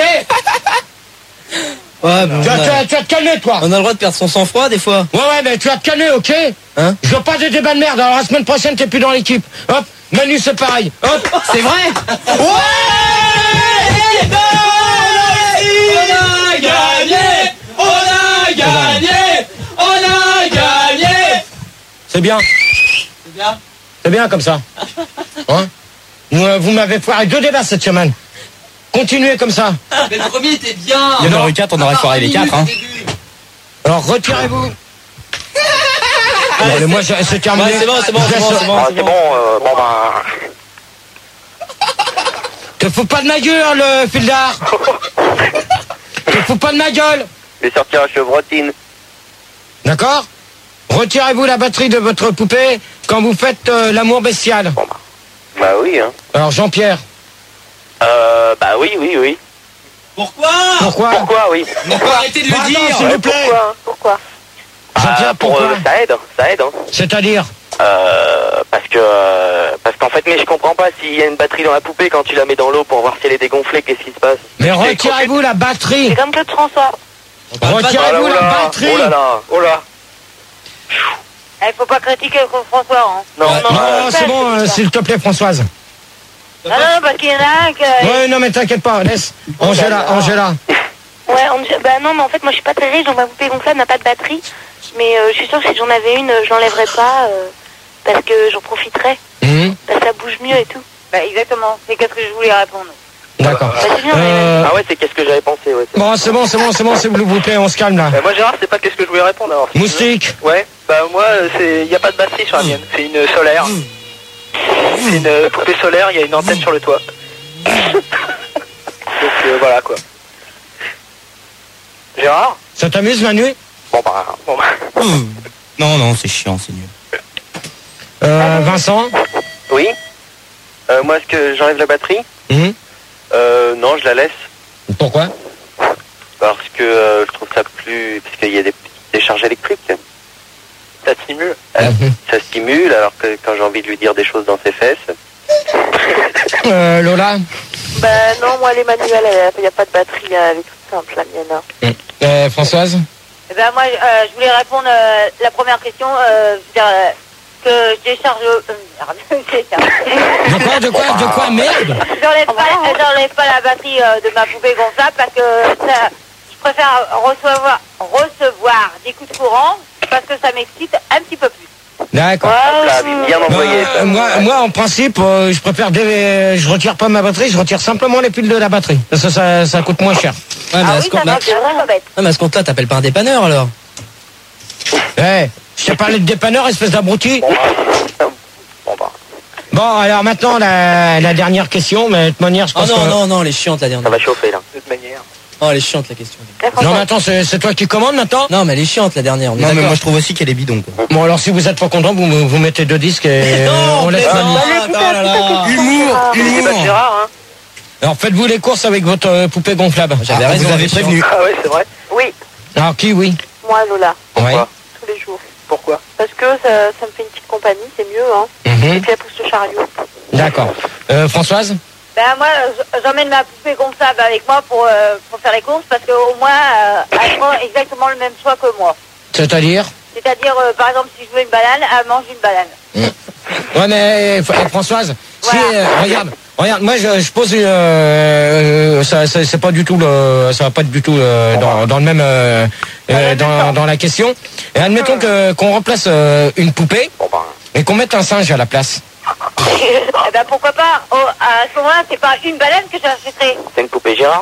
Ouais, bon,
Tu
on,
vas, tu,
a,
vas, tu vas te calmer, toi.
on a le droit de perdre son sang-froid des fois.
Ouais, ouais, mais tu vas te calmer, ok?
Hein?
Je veux pas de débat de merde. Alors la semaine prochaine, t'es plus dans l'équipe. Hop, Manu, c'est pareil. Hop,
C'est vrai?
ouais.
On a gagné! On a gagné! On a gagné!
C'est bien,
C'est bien?
c'est bien comme ça. Hein? Vous, euh, vous m'avez foiré deux débats cette semaine. continuez comme ça.
Mais le premier était bien.
Il y en aurait eu quatre, on aurait foiré les quatre. Hein.
Alors retirez-vous. Allez, moi, je- c'est terminé.
Ouais, c'est bon, c'est bon,
Je
c'est bon,
laisse-
c'est bon.
Ah, c'est bon, euh, bon ben...
Te fous pas de ma gueule, le Fildar. Te fous pas de ma gueule.
Je vais sortir à chevrotine.
D'accord? Retirez-vous la batterie de votre poupée quand vous faites euh, l'amour bestial.
Bah oui, hein.
Alors Jean-Pierre,
Euh, bah oui, oui, oui.
Pourquoi
pourquoi?
Pourquoi, oui?
Arrêtez de le
Bah, attends,
dire.
s'il vous plaît.
Pourquoi Pourquoi
Jean-Pierre,
Ah, pour,
pourquoi?
euh, ça aide, ça aide, hein.
C'est-à-dire?
Euh, parce que, euh, parce qu'en fait, mais je comprends pas s'il y a une batterie dans la poupée quand tu la mets dans l'eau pour voir si elle est dégonflée, qu'est-ce qui se passe?
Mais
Tu t'es
retirez-vous la batterie.
C'est comme Claude François.
Retirez-vous
oh
la
là,
batterie.
oh là là, oh là.
Il faut pas critiquer le François, hein.
Non, non,
Non,
euh,
c'est bon, euh, s'il te plaît, Françoise.
Non, non, parce qu'il y en a un que...
Ouais, non, mais t'inquiète pas, laisse. Angela, Angela.
Ouais, on- bah non, mais en fait, moi, je suis pas très riche, donc ma poupée gonflable n'a pas de batterie. Mais euh, je suis sûre que si j'en avais une, je l'enlèverais pas, euh, parce que j'en profiterais.
Hum,
Bah, ça bouge mieux et tout.
Bah, exactement. C'est qu'est-ce que je voulais répondre.
D'accord.
Bah, c'est bien,
Euh,
Ah ouais, c'est qu'est-ce que j'avais pensé, ouais. c'est-
bon, c'est bon, c'est bon, c'est bon, s'il vous plaît, on se calme là.
Euh, moi Gérard, c'est pas qu'est-ce que je voulais répondre alors. si tu veux.
Moustique.
Ouais, bah moi c'est il y a pas de batterie sur la mienne, c'est une solaire. C'est une poupée solaire, il y a une antenne sur le toit. Donc euh, voilà quoi. Gérard.
Ça t'amuse, Manu?
Bon bah,
Bon bah.
Hum. Non, non, c'est chiant, c'est nul.
Euh, Vincent?
Oui. Euh, moi, est-ce que j'enlève la batterie?
Hum,
Euh, non, je la laisse.
pourquoi?
Parce que euh, je trouve ça plus... Parce qu'il y a des petites décharges électriques.
Ça stimule.
Euh,
Mhm.
Ça stimule, alors que quand j'ai envie de lui dire des choses dans ses fesses...
Euh, Lola?
Bah non, moi, les manuels, il n'y a pas de batterie, elle est toute simple, la mienne. hein.
Euh, Françoise?
Eh ben, moi, euh, je voulais répondre euh, la première question, euh, je veux dire, euh, que je décharge... Euh, merde, je décharge.
De quoi, de quoi, de quoi, merde?
J'enlève pas, j'enlève pas la batterie euh, de ma poupée gonflable parce que ça, je préfère recevoir, recevoir des coups de courant parce que ça m'excite un petit peu plus.
D'accord.
Là, bien envoyé,
Euh,
ça.
moi, moi, en principe, euh, je préfère, dé- je retire pas ma batterie, je retire simplement les piles de la batterie. Parce que ça, ça coûte moins cher.
Ouais, mais
Ah
à
oui,
ce
ça
compte-là,
va, c'est vraiment bête.
ouais, mais à ce compte-là, t'appelles pas un dépanneur alors.
Eh, je t'ai parlé de dépanneur, espèce d'abruti.
bon bah. Bon bah.
Bon, alors maintenant, la, la dernière question, mais de toute manière, je
Oh
pense
non,
que...
non, non, elle est chiante la
Ça
dernière.
va chauffer là.
De toute manière.
Oh, elle est chiante la question.
Non, mais attends, c'est c'est toi qui commandes maintenant?
Non, mais elle est chiante la dernière. On est
Non, mais
d'accord.
moi je trouve aussi qu'elle est bidon, quoi.
Bon, alors si vous êtes pas content, vous, me- vous mettez deux disques et
Non,
on laisse
mais
Manu.
non.
Allez,
Ah,
putain,
bah là là.
putain, qu'est-ce que
Humour,
c'est,
C'est pas
humour.
Gérard hein.
Alors faites-vous les courses avec votre euh, poupée gonflable.
J'avais
Ah,
raison.
vous avez
elle est chiante.
prévenu.
Ah ouais c'est vrai.
Oui,
Alors qui, oui?
moi, Lola,
Ouais.
tous les jours.
Pourquoi?
Parce que ça, ça me fait une petite compagnie, c'est mieux, hein. Et
Mhm.
puis elle pousse le chariot.
D'accord. Euh, Françoise?
Ben moi, je- j'emmène ma poupée gonflable avec moi pour, euh, pour faire les courses parce qu'au moins, euh, elle prend exactement le même choix que moi.
C'est-à-dire?
C'est-à-dire, euh, par exemple, si je veux une banane, elle mange une banane.
Ouais, mais euh, Françoise, si,
Voilà.
euh, regarde, regarde, moi je, je pose, euh, euh, ça, ça c'est pas du tout le, ça va pas du tout euh, dans, dans le même, euh, euh, dans, dans la question. Et admettons que qu'on remplace euh, une poupée
Bon bah.
et qu'on mette un singe à la place.
Eh ben pourquoi pas. Oh, à ce moment-là, c'est pas une banane que j'achèterai.
C'est une poupée Gérard.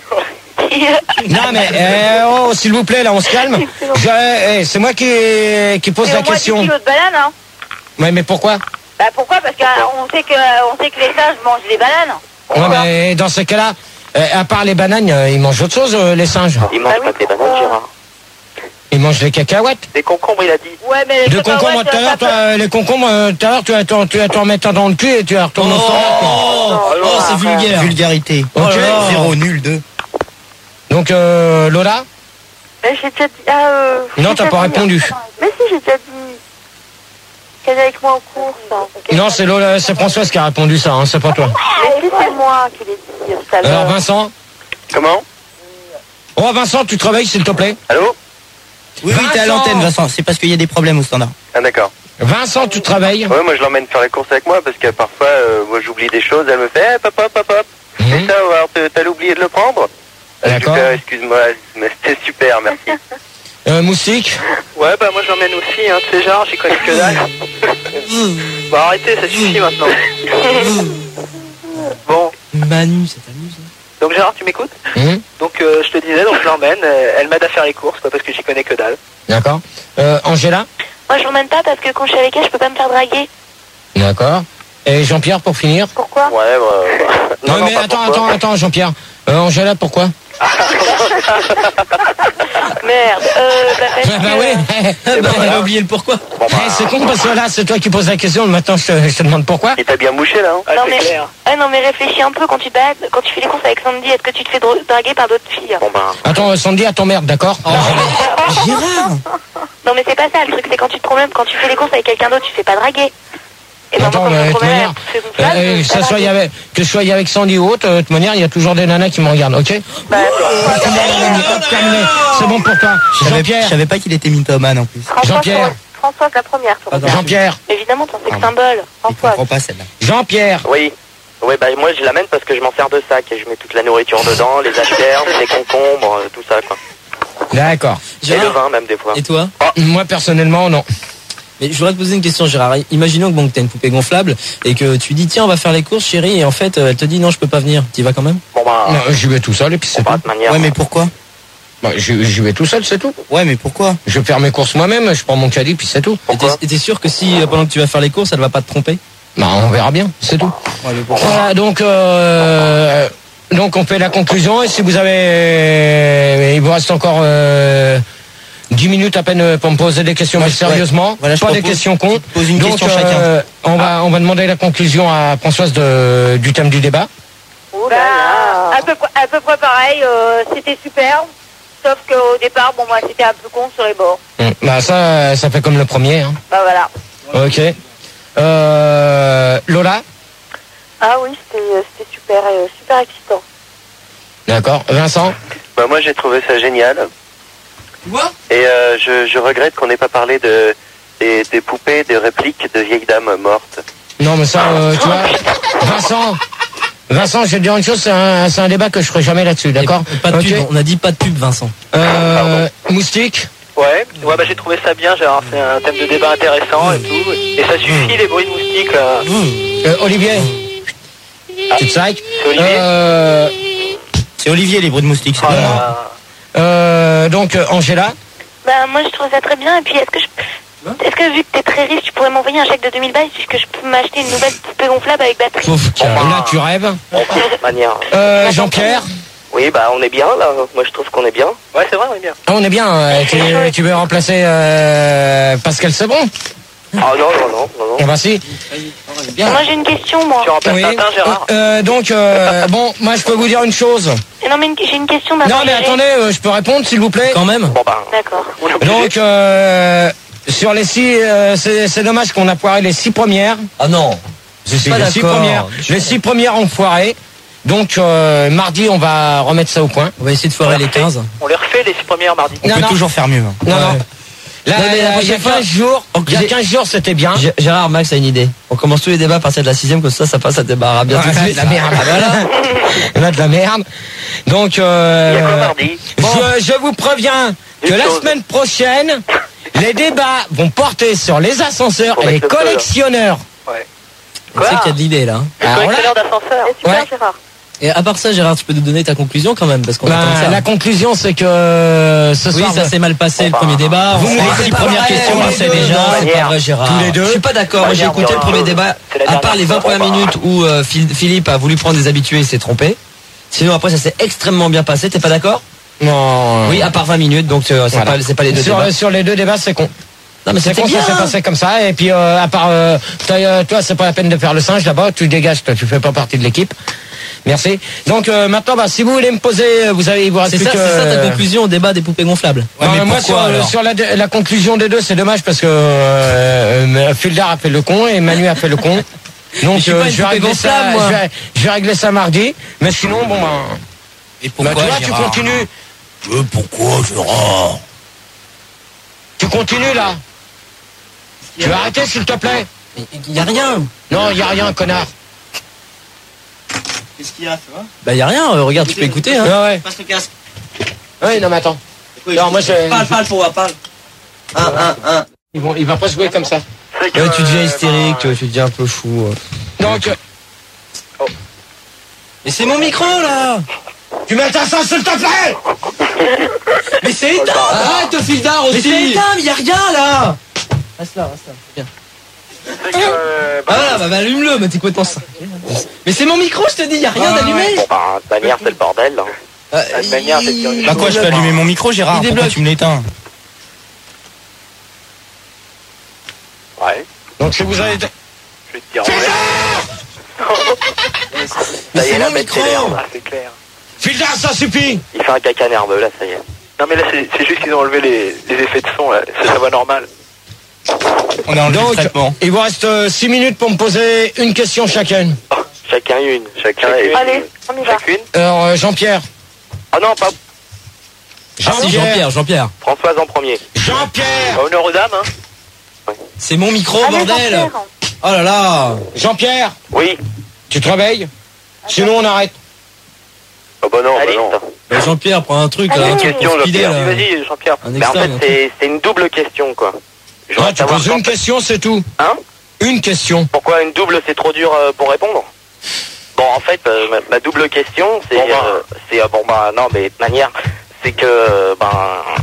Non mais, euh, oh, s'il vous plaît, là, on se calme. Je- eh, c'est moi qui, qui pose
Et
la
au moins
question.
dix kilos de banane, hein.
Ouais, mais pourquoi?
Bah pourquoi? Parce qu'on sait que on sait que les singes mangent les bananes.
Ouais, mais dans ce cas-là, euh, à part les bananes, euh, ils mangent autre chose, euh, les singes.
Il mange
Bah oui,
pas que des
pourquoi
bananes Gérard.
Ils mangent les cacahuètes.
Des concombres il a dit.
Ouais, mais les
De concombre,
cacahuètes,
tout à l'heure,
ça
toi,
peut-
euh, les concombres, euh, tout à l'heure, tu vas t'en- tu vas t'en remettre un dans le cul et tu vas retourner au standard, quoi.
Oh, oh, c'est vulgaire.
Vulgarité.
Ok.
Zéro, nul, deux.
Donc, euh, Lola?
Mais j'ai déjà dit... Ah, euh,
Non,
j'ai
t'as
déjà
pas
dit-
répondu.
Mais si, j'ai déjà dit qu'elle est avec moi en course. hein.
Non, c'est Lola, c'est Françoise qui a répondu ça, hein, c'est pas toi.
Mais si, c'est moi qui l'ai dit tout à
Alors,
l'heure.
Vincent?
Comment?
Oh, Vincent, tu travailles, s'il te plaît?
Allô?
Oui, oui, t'es à
Vincent.
l'antenne, Vincent. C'est parce qu'il y a des problèmes au standard.
Ah d'accord.
Vincent, tu travailles?
Ouais, moi je l'emmène faire les courses avec moi parce que parfois, euh, moi j'oublie des choses, elle me fait, eh, pop, pop, pop, pop.
Mhm.
C'est ça, alors t'as- t'as oublié de le prendre? Euh,
D'accord.
je lui fais, excuse-moi, mais c'était super, merci.
Euh, Moustique?
Ouais bah moi j'emmène aussi hein, tu sais Gérard, j'y connais que dalle. Bon arrêtez, ça suffit maintenant. Bon,
Manu, ça t'amuse. hein.
donc Donc Gérard, tu m'écoutes?
Hum,
Donc euh, je te disais, donc je l'emmène, euh, elle m'aide à faire les courses, quoi, parce que j'y connais que dalle.
D'accord. Euh, Angela?
Moi, je l'emmène pas parce que quand je suis avec elle, je peux pas me faire draguer.
D'accord. Et Jean-Pierre pour finir?
Pourquoi?
Ouais, bah...
Non, mais
pas
attends,
pourquoi.
attends, attends, Jean-Pierre. Euh, Angela, pourquoi?
Merde. Euh, bah, parce
Bah, bah
que,
oui.
euh,
Bah, on a oublié le pourquoi.
Bon, bah...
Eh, c'est con parce que là, c'est toi qui poses la question. Maintenant, je te, je te demande pourquoi.
Il t'a bien mouché là, hein?
Ah,
Non,
c'est
mais-
clair.
ah non, mais réfléchis un peu quand tu te balades, quand tu fais les courses avec Sandy, est-ce que tu te fais dra- draguer par d'autres filles?
Bon, bah...
Attends, euh, Sandy, à ton merde, d'accord?
Gérard.
Non, mais c'est pas ça, le truc, c'est quand tu te promènes, quand tu fais les courses avec quelqu'un d'autre, tu fais pas draguer. Et ben,
Attends,
moi, quand
mais
je
de
me
toute
promène
manière,
avec toutes ces gonflables,
euh,
je
que
fais
ça
pas
soit
draguer.
avec, que je sois avec Sandy ou autre, euh, de toute manière, il y a toujours des nanas qui me regardent, ok?
Bah,
Terminé. C'est bon pour toi.
Je savais-
Jean-Pierre.
Je savais pas qu'il était mythomane en plus.
Françoise,
Jean-Pierre.
Françoise, la première, sur le
Pardon.
terrain.
Jean-Pierre.
Évidemment, ton sexe
Pardon.
symbole.
Je
Françoise.
comprends pas celle-là.
Jean-Pierre.
Oui. Ouais, bah moi je l'amène parce que je m'en sers de sac et je mets toute la nourriture dedans, les asperges, les concombres, euh, tout ça quoi.
D'accord.
Et le
Gérard.
vin même des fois.
Et toi?
Moi, personnellement, non.
Mais je voudrais te poser une question, Gérard. Imaginons que bon, que t'as une poupée gonflable et que tu dis tiens on va faire les courses chérie et en fait euh, elle te dit non je peux pas venir. T'y vas quand même?
Bon bah,
Non, j'y vais tout seul et puis c'est
bon, bah,
tout.
de manière...
Ouais, mais pourquoi?
Bah, j'y j'y vais tout seul, c'est tout.
Ouais, mais pourquoi?
Je vais faire mes courses moi-même, je prends mon caddie, puis c'est tout.
Et t'es- et t'es sûr que si euh, pendant que tu vas faire les courses elle va pas te tromper?
Bah, on verra bien, c'est tout.
Ouais, mais pourquoi?
Voilà, donc, euh, donc on fait la conclusion. Et si vous avez, il vous reste encore euh, dix minutes à peine pour me poser des questions,
Moi,
mais
je-
sérieusement,
ouais. Voilà, je
pas des
propose-
questions cons.
je pose une
donc,
question
euh, on va, on va demander la conclusion à Françoise de, du thème du débat.
Bah, à, peu, près- à peu près pareil, euh, c'était super. Sauf qu'au départ, bon, moi, c'était un peu con sur les bords.
Hum, Bah, ça, ça fait comme le premier. Hein.
Bah voilà.
Ok. Euh, Lola.
Ah oui, c'était c'était super, euh, super excitant.
D'accord. Vincent.
Bah moi j'ai trouvé ça génial. Et euh, je, je regrette qu'on n'ait pas parlé de des, des poupées, des répliques de vieilles dames mortes.
Non, mais ça, euh, tu vois, Vincent. Vincent, je vais te dire une chose, c'est un, c'est un débat que je ferai jamais là-dessus, d'accord?
Et Pas de
Ok.
pub, on a dit pas de pub Vincent.
Euh, Moustique.
Ouais, ouais bah j'ai trouvé ça bien, Gérard. C'est un thème de débat intéressant et tout. Et ça suffit les bruits de moustiques là.
Euh, Olivier. Tu te sacs?
C'est Olivier.
Euh,
C'est Olivier, les bruits de moustiques. c'est
Ah,
pas moi.
là.
euh, donc, euh, Angela.
Bah, moi, je trouve ça très bien. Et puis, est-ce que je... Est-ce que, vu que t'es très riche, tu pourrais m'envoyer un chèque de deux mille balles puisque je peux m'acheter une nouvelle poupée gonflable avec batterie?
Sauf que là, tu rêves.
Bon, bah, de manière...
Euh, Jean-Pierre.
Oui, bah on est bien là. Moi je trouve qu'on est bien.
Ouais, c'est vrai, on est bien.
Ah, on est bien. euh, tu, tu veux remplacer euh, Pascal Sebon?
Ah non, non, non, non,
Eh
non.
ben si.
Moi, j'ai une question, moi.
Tu remplaces
Oui.
Tintin, Gérard.
Euh, donc, euh, bon, moi, je peux vous dire une chose.
Non, mais une- j'ai une question d'un
Non, mais
Roger.
attendez, euh, je peux répondre, s'il vous plaît?
Quand même.
Bon bah,
D'accord.
On est obligé.
Donc, euh, sur les six, euh, c'est c'est dommage qu'on a foiré les six premières.
Ah non.
Si, si,
pas
les six
d'accord.
premières. Les six premières ont foiré. Donc, euh, mardi, on va remettre ça au point.
On va essayer de foirer les quinze.
On les refait les six premières mardi.
On
Non,
peut
non.
toujours faire mieux. hein.
Non, non.
Ouais.
Là,
Non, mais la
euh, il y a
prochaine fois-
quinze jours, il y a
J'ai-
quinze jours, c'était bien.
G- Gérard, Max a une idée. On commence tous les débats à partir de la sixième, comme ça, ça passe à débarras bien tout de
Ouais,
suite.
de la merde.
Ah, voilà.
On a de la merde. Donc, euh,
il y a quoi mardi?
je, je vous préviens que
Une
la
chose.
semaine prochaine, les débats vont porter sur les ascenseurs
Faut
et les
mettre le feu, là.
collectionneurs.
Ouais.
On sait qu'il y a de l'idée là. hein.
Le
Alors là,
collectionneur d'ascenseur.
C'est super,
Ouais.
Gérard.
Et à part ça, Gérard, tu peux nous donner ta conclusion quand même, parce qu'on
ben,
attend ça.
la conclusion, c'est que euh, ce
Oui,
soir,
ça s'est mal passé le premier débat.
Vous
On
me
sait
dites
les six
pas
premières
vrai,
questions, on
tous
le
les
sait
deux.
déjà.
Non,
C'est pas
manière.
vrai, Gérard.
Tous les deux.
Je suis pas d'accord. Moi, j'ai
Manière,
écouté le
on
premier
verra.
débat.
C'est la
À part
dernière
les vingt
fois,
premières
on va-
minutes où euh, Phil- Philippe a voulu prendre des habitués et s'est trompé. Sinon, après, ça s'est extrêmement bien passé. T'es pas d'accord?
non.
Oui, à part vingt minutes, donc euh, c'est
Voilà.
pas, c'est pas les deux
sur,
débats.
sur les deux débats, c'est con.
Non, mais
C'est
c'était
con,
bien.
ça s'est passé comme ça. Et puis, euh, à part, euh, toi, euh, toi, c'est pas la peine de faire le singe là-bas. Tu dégages, toi, tu fais pas partie de l'équipe. Merci. Donc, euh, maintenant, bah, si vous voulez me poser, vous avez, il vous reste
C'est
plus
ça,
que.
c'est ça ta conclusion au débat des poupées gonflables.
Ouais,
Non,
mais
mais moi,
pourquoi,
sur,
alors
sur la, la conclusion des deux, c'est dommage parce que euh, Fildar a fait le con et Manu a fait le con. Donc,
je suis pas
euh,
une
je, vais
poupée
régler ça,
gonflable, moi.
je, vais, je vais régler ça mardi. Mais sinon, bon, bah,
Et
bah,
pourquoi,
tu vois, tu
Gérard
continues.
Euh, pourquoi, Gérard?
Tu continues là. Tu vas arrêter, s'il te plaît.
Il y a rien.
Non, il y a rien, connard.
Qu'est-ce qu'il y a, tu vois?
Bah, il y a rien. euh, Regarde, tu peux écouter. Hein.
Ouais, ouais.
Passe le casque.
Ouais, non, mais attends. Non, moi, je...
Parle, parle, pour voir, parle. Un, un, un.
Ils vont, il va pas jouer comme ça.
Ouais, tu deviens hystérique, tu tu deviens un peu fou. euh.
Donc, euh,
Mais c'est mon micro là.
Tu m'éteins ça, s'il te plaît.
Mais c'est éteint. Arrête, Fildar aussi. Mais c'est éteint, mais y a rien là. Reste là, reste là. Viens. Ah voilà, bah, bah allume-le, mais t'es complètement ça. Mais c'est mon micro, je te dis, y a rien
Ah,
d'allumé.
Bon, bah, de manière, c'est le bordel, là.
Euh,
De manière, c'est
il-
Bah quoi, je peux allumer mon micro, Gérard?
Il
Pourquoi
débloque.
tu me l'éteins?
Ouais.
Donc si vous avez...
Je vais te dire, ouais.
Mais
Ça y
c'est
est, la
mon
bête
micro.
s'énerve.
Ah, c'est clair.
Fildar, ça suffit.
Il fait un caca nerveux, là, ça y est.
Non, mais là, c'est c'est juste qu'ils ont enlevé les, les effets de son, là. C'est sa voix normale.
On est en
Donc,
traitement.
il vous reste six minutes pour me poser une question chacun.
Oh, chacun une. Chacun
Chacune.
est...
Allez, on y va.
Chacune.
Alors, euh, Jean-Pierre.
Ah non, pas
Ah si, Jean-Pierre, Jean-Pierre.
Françoise en premier.
Jean-Pierre.
Bah, honneur aux dames, hein.
C'est mon micro,
Allez,
bordel.
Jean-Pierre.
Oh là là.
Jean-Pierre,
Oui.
tu te réveilles? Sinon, on arrête.
Oh bah non,
Allez.
bah non.
Bah, Jean-Pierre, prends un truc
Allez,
là, un
une
truc
question,
pour speeder,
Jean-Pierre.
là.
Vas-y, Jean-Pierre.
Un
Mais en fait,
externe.
c'est c'est une double question, quoi. Je
Ah,
voudrais
tu
savoir
poses
quand-
une question, c'est tout.
Hein?
Une question.
Pourquoi une double, c'est trop dur euh, pour répondre? Bon, en fait, euh, ma, ma double question, c'est...
Bon, bah.
euh, c'est euh, bon, bah, non, mais de manière, c'est que, euh, ben...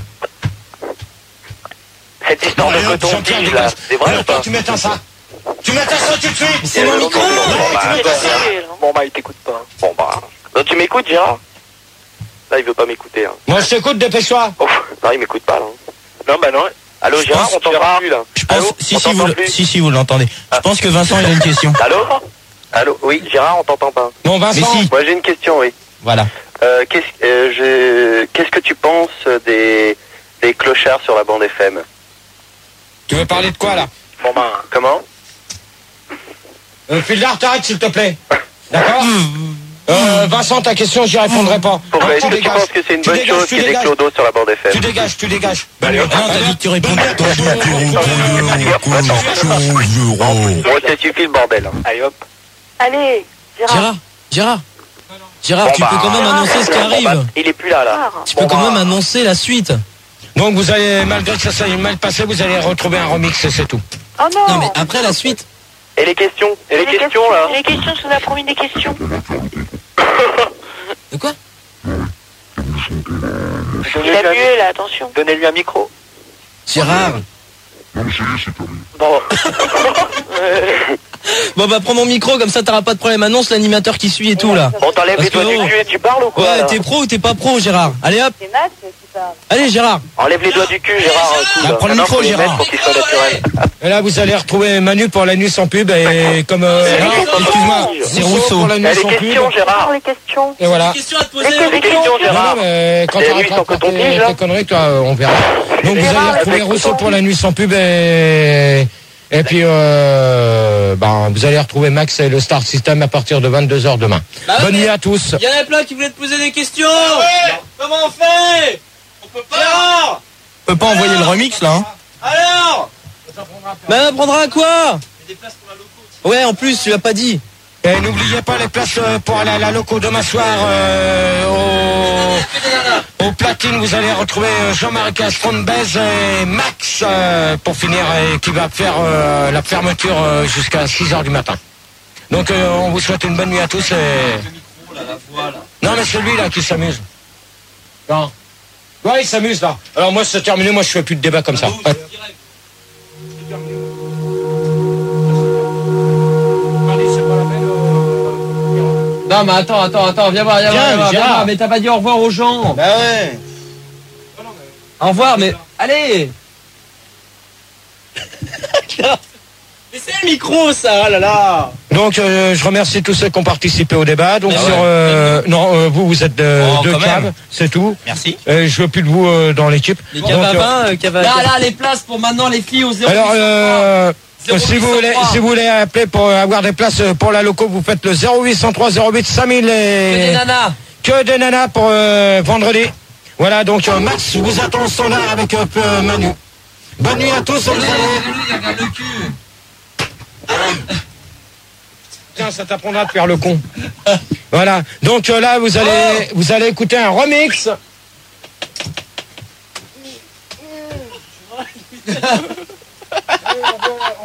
Cette histoire
Allez,
de
hop,
coton-tige,
Jean-Pierre,
là,
dégage.
c'est vrai
Alors,
ou
toi,
pas?
tu m'éteins ça. Tu m'éteins ça tout de suite.
C'est mon
Euh,
micro.
non, non, non,
Ouais,
bah,
tu
bah,
m'éteins ça.
Bon, bah, il t'écoute pas.
Bon, bah... Donc, tu m'écoutes, Gérard? Là, il veut pas m'écouter, hein.
Moi, je t'écoute, dépêche-toi.
Oh, non, il m'écoute pas, là.
Non, bah, non.
Allô,
Je
Gérard,
pense
on t'entend
Gérard.
plus, là.
Je pense,
Allô,
si,
on
si, vous,
t'entend
le-
plus.
si, si, vous l'entendez. Je pense que Vincent, il a une question.
Allô? Allô, oui, Gérard, on t'entend pas.
Bon, Vincent.
Mais si.
Moi, j'ai une question, oui.
Voilà.
Euh, qu'est-ce, euh, je- qu'est-ce que tu penses des, des clochards sur la bande F M?
Tu veux parler de quoi, là?
Bon, bah,
Comment?
Euh, Fildar, t'arrêtes, s'il te plaît. D'accord? Euh, Vincent, ta question, j'y répondrai pas.
Pourquoi?
Donc,
Est-ce que tu
dégages.
penses que c'est une
Tu
bonne
dégages,
chose
tu
qu'il y ait des
dégages.
clodos sur la bande F
Tu
M?
dégages, tu dégages.
Non, t'as dit que tu répondais.
Bon, ça suffit le bordel. hein.
allez, hop.
Allez, Gérard.
Gérard, Gérard. Gérard,
Bon,
tu
bah,
peux quand même annoncer ce qui
bon, bah,
arrive.
il est plus là, là.
Gérard.
Tu peux quand même annoncer la suite.
Donc, vous allez, malgré que ça soit mal passé, vous allez retrouver un remix et c'est tout.
Oh non.
Non mais après la suite.
Et les questions?
Et les questions, là?
Les questions, je vous ai promis des questions.
De quoi?
Il a mué là, attention.
Donnez-lui un micro.
Gérard.
Bon.
Bon bah prends mon micro comme ça t'auras pas de problème. Annonce l'animateur qui suit et tout là.
Bon, t'enlèves
Parce
les doigts
que,
du
oh.
cul et tu parles ou quoi?
Ouais,
là
t'es pro ou t'es pas pro, Gérard? Allez hop.
C'est Max qui parle.
Allez Gérard.
Enlève les doigts du cul, Gérard. un coup,
Bah,
là.
prends le
Maintenant,
micro,
faut les
Gérard.
mettre pour qu'ils soient naturels.
Et là, vous allez retrouver Manu pour la nuit sans pub et comme... Euh,
C'est
non,
Rousseau.
excuse-moi,
C'est
Rousseau
Rousseau.
pour la nuit
Eh, les
sans pub.
questions, Gérard.
Les questions.
Et voilà.
Question à te poser.
Les questions,
Non,
Gérard.
non, mais quand
C'est
tu
la nuit sans
rattrapes
coton-tige,
tes,
là.
tes conneries, toi, euh, on verra. Donc vous
Gérard,
allez retrouver
avec
Rousseau
coton.
pour la nuit sans pub et... Et puis, euh, ben, vous allez retrouver Max et le Star System à partir de vingt-deux heures demain.
Bah ouais,
Bonne
mais-
nuit à tous.
Il y en a plein qui voulaient te poser des questions. Comment on fait? On peut pas. Alors
On peut pas envoyer le remix, là, hein.
Alors Bah on prendra quoi? Ouais, en plus, tu l'as pas dit.
Et n'oubliez pas les places euh, pour aller à la loco demain soir euh, au, au platine. Vous allez retrouver euh, Jean-Marie Castron-Bez et Max euh, pour finir et qui va faire euh, la fermeture euh, jusqu'à six heures du matin. Donc euh, on vous souhaite une bonne nuit à tous. Et... Non mais c'est lui là qui s'amuse. Non. Ouais, il s'amuse là. Alors moi c'est terminé, moi je fais plus de débat comme ça. Ouais.
Non mais attends, attends, attends, viens voir, viens voir,
Viens,
viens voir, viens
Gérard.
voir, mais t'as pas dit au revoir aux gens.
Bah ouais.
Au revoir, mais allez. Mais c'est le micro ça, oh là là.
Donc euh, je remercie tous ceux qui ont participé au débat. Donc
Ah
sur
ouais.
euh, non euh, vous vous êtes de,
Oh,
deux
quand
caves,
même.
c'est tout.
Merci.
Euh, je veux plus de vous euh, dans l'équipe.
Les
Donc,
caves à
euh,
vin, euh, cave à- Là, là, les places pour maintenant les filles au zéro.
alors euh,
zéro
si vous voulez si vous voulez appeler pour avoir des places pour la loco, vous faites le zéro huit cent trois zéro huit cinq mille
Que des
et
nanas.
que des nanas pour euh, vendredi. Voilà donc euh, Max vous attend au standard avec euh, peu- Manu. Bonne nuit à tous. Vous allez-
Regarde le cul.
Tiens, ça t'apprendra de faire le con. Voilà. Donc euh, là, vous allez, vous allez écouter un remix.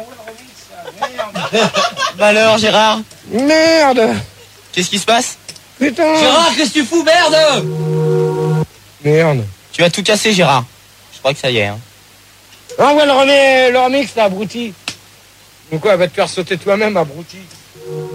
Bah alors, Gérard,
Merde.
qu'est-ce qui se passe?
Putain.
Gérard, qu'est-ce que tu fous, merde?
Merde.
Tu vas tout casser, Gérard. Je crois que ça y est. Hein.
Ah ouais, le, remix, le remix, là, abruti. Donc quoi, elle va te faire sauter toi-même, abruti.